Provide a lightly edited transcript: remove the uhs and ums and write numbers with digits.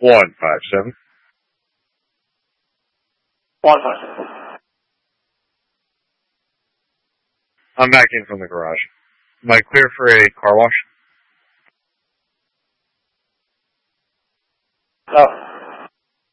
157. 157. I'm back in from the garage. Am I clear for a car wash? No.